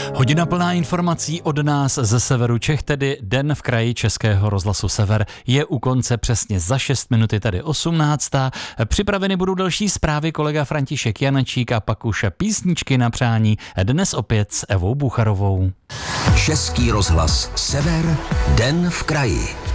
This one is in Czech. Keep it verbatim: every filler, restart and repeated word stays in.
Hodina plná informací od nás ze severu Čech, tedy Den v kraji Českého rozhlasu Sever je u konce přesně za šest minut, je tady osmnáctá. Připraveny budou další zprávy, kolega František Janačík a pak už písničky na přání, dnes opět s Evou Bucharovou. Český rozhlas Sever, Den v kraji.